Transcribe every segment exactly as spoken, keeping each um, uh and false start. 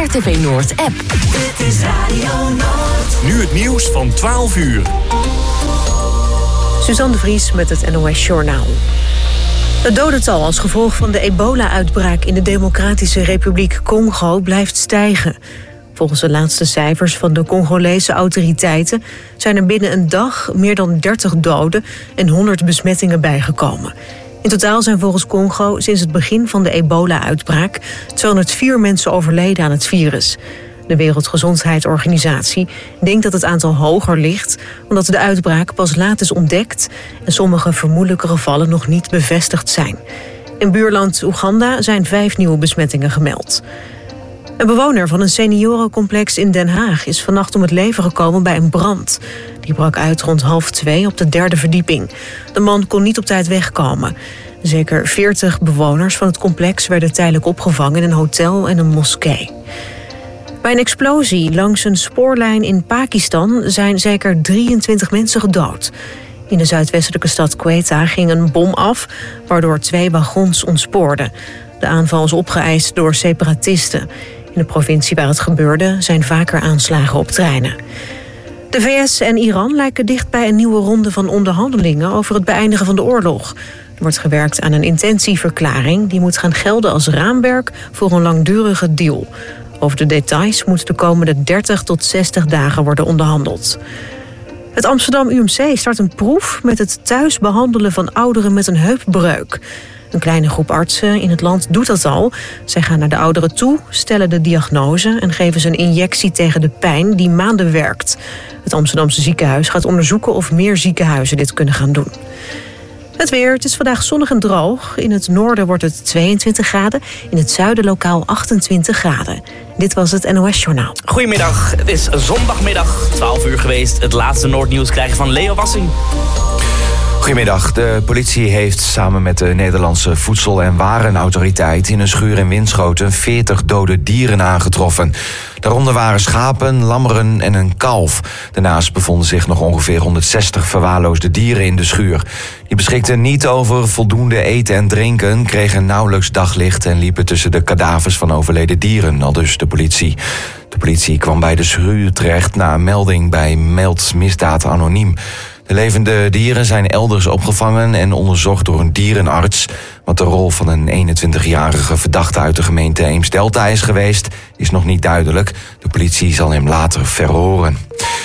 R T V Noord-app. Dit is Radio Noord. Nu het nieuws van twaalf uur. Suzanne de Vries met het N O S Journaal. Het dodental als gevolg van de ebola-uitbraak in de Democratische Republiek Congo blijft stijgen. Volgens de laatste cijfers van de Congolese autoriteiten zijn er binnen een dag meer dan dertig doden en honderd besmettingen bijgekomen. In totaal zijn volgens Congo sinds het begin van de ebola-uitbraak tweehonderdvier mensen overleden aan het virus. De Wereldgezondheidsorganisatie denkt dat het aantal hoger ligt, omdat de uitbraak pas laat is ontdekt en sommige vermoedelijke gevallen nog niet bevestigd zijn. In buurland Oeganda zijn vijf nieuwe besmettingen gemeld. Een bewoner van een seniorencomplex in Den Haag is vannacht om het leven gekomen bij een brand. Die brak uit rond half twee op de derde verdieping. De man kon niet op tijd wegkomen. Zeker veertig bewoners van het complex werden tijdelijk opgevangen in een hotel en een moskee. Bij een explosie langs een spoorlijn in Pakistan zijn zeker drieëntwintig mensen gedood. In de zuidwestelijke stad Quetta ging een bom af, waardoor twee wagons ontspoorden. De aanval is opgeëist door separatisten. In de provincie waar het gebeurde zijn vaker aanslagen op treinen. De V S en Iran lijken dicht bij een nieuwe ronde van onderhandelingen over het beëindigen van de oorlog. Er wordt gewerkt aan een intentieverklaring die moet gaan gelden als raamwerk voor een langdurige deal. Over de details moet de komende dertig tot zestig dagen worden onderhandeld. Het Amsterdam U M C start een proef met het thuis behandelen van ouderen met een heupbreuk. Een kleine groep artsen in het land doet dat al. Zij gaan naar de ouderen toe, stellen de diagnose en geven ze een injectie tegen de pijn die maanden werkt. Het Amsterdamse ziekenhuis gaat onderzoeken of meer ziekenhuizen dit kunnen gaan doen. Het weer, het is vandaag zonnig en droog. In het noorden wordt het tweeëntwintig graden, in het zuiden lokaal achtentwintig graden. Dit was het N O S Journaal. Goedemiddag, het is zondagmiddag, twaalf uur geweest. Het laatste Noordnieuws krijgen van Leo Wassing. Goedemiddag. De politie heeft samen met de Nederlandse Voedsel- en Warenautoriteit in een schuur in Winschoten veertig dode dieren aangetroffen. Daaronder waren schapen, lammeren en een kalf. Daarnaast bevonden zich nog ongeveer honderdzestig verwaarloosde dieren in de schuur. Die beschikten niet over voldoende eten en drinken, kregen nauwelijks daglicht en liepen tussen de kadavers van overleden dieren, aldus de politie. De politie kwam bij de schuur terecht na een melding bij Meld Misdaad Anoniem. De levende dieren zijn elders opgevangen en onderzocht door een dierenarts. Wat de rol van een eenentwintigjarige verdachte uit de gemeente Eems-Delta is geweest, is nog niet duidelijk. De politie zal hem later verhoren.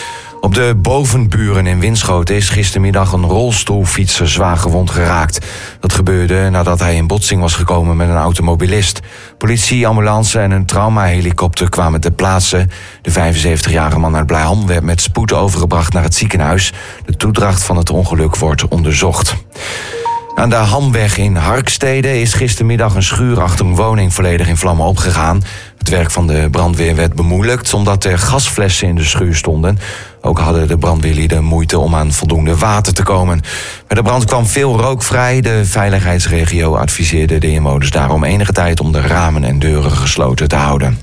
Op de Bovenburen in Winschoten is gistermiddag een rolstoelfietser zwaar gewond geraakt. Dat gebeurde nadat hij in botsing was gekomen met een automobilist. Politie, ambulance en een traumahelikopter kwamen ter plaatse. De vijfenzeventigjarige man uit Blijham werd met spoed overgebracht naar het ziekenhuis. De toedracht van het ongeluk wordt onderzocht. Aan de Hamweg in Harkstede is gistermiddag een schuur achter een woning volledig in vlammen opgegaan. Het werk van de brandweer werd bemoeilijkt omdat er gasflessen in de schuur stonden. Ook hadden de brandweerlieden moeite om aan voldoende water te komen. Bij de brand kwam veel rook vrij. De veiligheidsregio adviseerde de inwoners daarom enige tijd om de ramen en deuren gesloten te houden.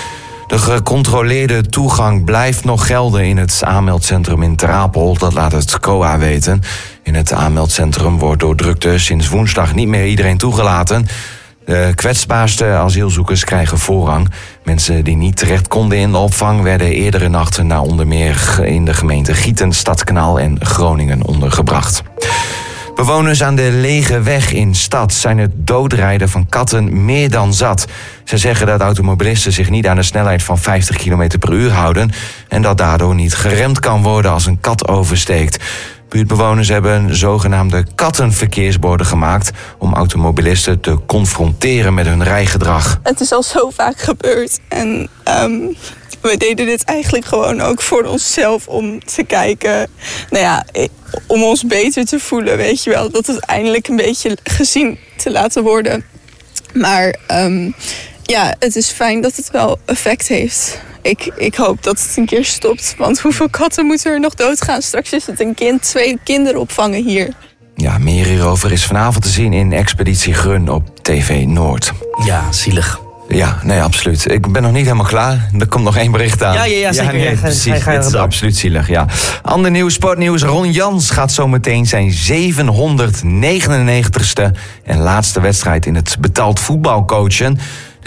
De gecontroleerde toegang blijft nog gelden in het aanmeldcentrum in Ter Apel. Dat laat het C O A weten. In het aanmeldcentrum wordt door drukte sinds woensdag niet meer iedereen toegelaten. De kwetsbaarste asielzoekers krijgen voorrang. Mensen die niet terecht konden in de opvang werden eerdere nachten naar onder meer in de gemeente Gieten, Stadskanaal en Groningen ondergebracht. Bewoners aan de Lege Weg in Stad zijn het doodrijden van katten meer dan zat. Ze zeggen dat automobilisten zich niet aan de snelheid van vijftig kilometer per uur houden en dat daardoor niet geremd kan worden als een kat oversteekt. Buurtbewoners hebben zogenaamde kattenverkeersborden gemaakt om automobilisten te confronteren met hun rijgedrag. Het is al zo vaak gebeurd en um, we deden dit eigenlijk gewoon ook voor onszelf om te kijken, nou ja, om ons beter te voelen, weet je wel, dat het eindelijk een beetje gezien te laten worden. Maar um, ja, het is fijn dat het wel effect heeft. Ik, ik hoop dat het een keer stopt, want hoeveel katten moeten er nog doodgaan? Straks is het een kind, twee kinderen opvangen hier. Ja, meer hierover is vanavond te zien in Expeditie Grun op T V Noord. Ja, zielig. Ja, nee, absoluut. Ik ben nog niet helemaal klaar. Er komt nog één bericht aan. Ja, ja, ja zeker. Ja, nee, ja, precies. Dit is absoluut zielig, ja. Ander nieuws, sportnieuws. Ron Jans gaat zo meteen zijn zevenhonderdnegenennegentigste en laatste wedstrijd in het betaald voetbal coachen. De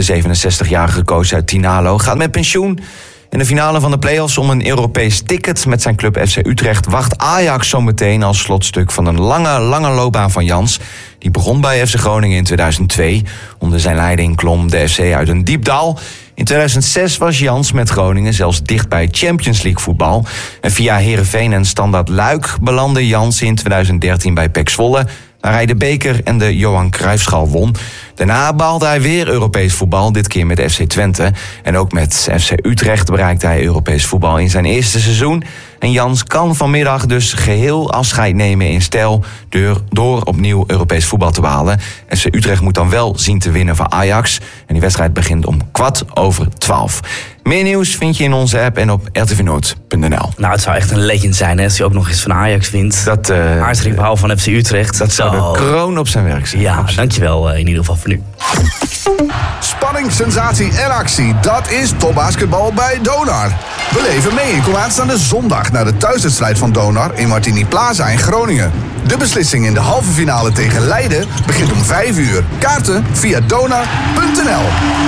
De zevenenzestigjarige coach uit Tinalo gaat met pensioen. In de finale van de play-offs om een Europees ticket met zijn club F C Utrecht wacht Ajax zometeen als slotstuk van een lange, lange loopbaan van Jans. Die begon bij F C Groningen in tweeduizend twee. Onder zijn leiding klom de F C uit een diep dal. In tweeduizend zes was Jans met Groningen zelfs dicht bij Champions League voetbal. En via Heerenveen en Standard Luik belandde Jans in tweeduizend dertien bij P E C Zwolle, waar hij de beker en de Johan Cruijffschaal won. Daarna behaalde hij weer Europees voetbal, dit keer met F C Twente. En ook met F C Utrecht bereikte hij Europees voetbal in zijn eerste seizoen. En Jans kan vanmiddag dus geheel afscheid nemen in stijl door, door opnieuw Europees voetbal te behalen. F C Utrecht moet dan wel zien te winnen van Ajax. En die wedstrijd begint om kwart over twaalf. Meer nieuws vind je in onze app en op r t v noord punt n l. Nou, het zou echt een legend zijn hè, als hij ook nog eens van Ajax wint. Dat, uh, Aartsrivaal van F C Utrecht. Dat zou oh. de kroon op zijn werk zijn. Ja, Absoluut. dankjewel uh, in ieder geval voor nu. Spanning, sensatie en actie. Dat is topbasketbal bij Donar. Beleef er mee en kom aanstaande zondag naar de thuiswedstrijd van Donar in Martini Plaza in Groningen. De beslissing in de halve finale tegen Leiden begint om vijf uur. Kaarten via donar punt n l.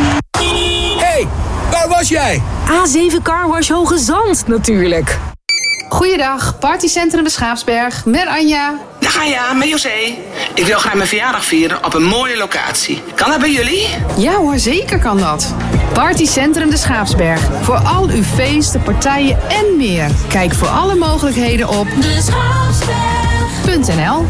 Hey, waar was jij? A zeven Carwash Hoge Zand, natuurlijk. Goeiedag, partycentrum de Schaapsberg, met Anja. Ja, ja, met José. Ik wil graag mijn verjaardag vieren op een mooie locatie. Kan dat bij jullie? Ja hoor, zeker kan dat. Partycentrum de Schaapsberg. Voor al uw feesten, partijen en meer. Kijk voor alle mogelijkheden op De Schaapsberg punt n l.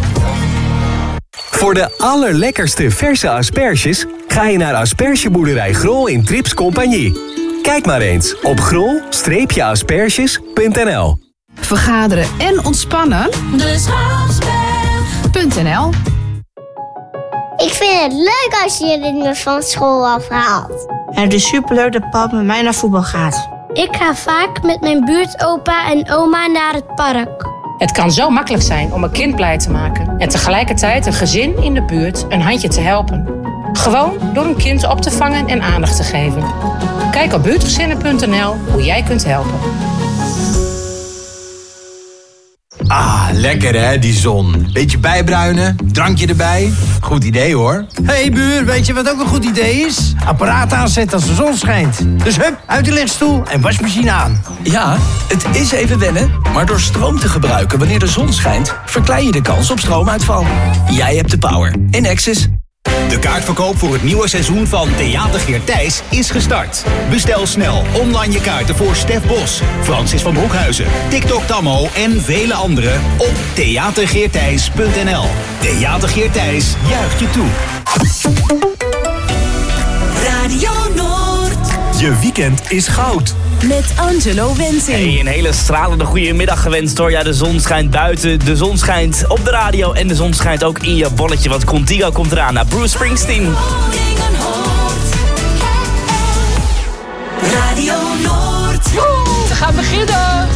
Voor de allerlekkerste verse asperges ga je naar Aspergeboerderij Grol in Trips Compagnie. Kijk maar eens op grol asperges punt n l. Vergaderen en ontspannen. De Schaapsberg punt n l. Ik vind het leuk als je me van school afhaalt. Het is superleuk dat pap met mij naar voetbal gaat. Ik ga vaak met mijn buurtopa en oma naar het park. Het kan zo makkelijk zijn om een kind blij te maken en tegelijkertijd een gezin in de buurt een handje te helpen. Gewoon door een kind op te vangen en aandacht te geven. Kijk op buurtgezinnen punt n l hoe jij kunt helpen. Ah, lekker hè, die zon. Beetje bijbruinen, drankje erbij. Goed idee hoor. Hé hey, buur, weet je wat ook een goed idee is? Apparaat aanzetten als de zon schijnt. Dus hup, uit de lichtstoel en wasmachine aan. Ja, het is even wennen, maar door stroom te gebruiken wanneer de zon schijnt, verklein je de kans op stroomuitval. Jij hebt de power. In Access. De kaartverkoop voor het nieuwe seizoen van Theater Geert Thijs is gestart. Bestel snel online je kaarten voor Stef Bos, Francis van Broekhuizen, TikTok Tammo en vele anderen op theatergeerthijs punt n l. Theater Geert Thijs juicht je toe. Radio Noord. Je weekend is goud. Met Angelo Wensing. Hey, een hele stralende goede middag gewenst hoor. Ja, de zon schijnt buiten, de zon schijnt op de radio en de zon schijnt ook in je bolletje. Want Contigo komt eraan naar Bruce Springsteen. Radio Noord. We gaan beginnen!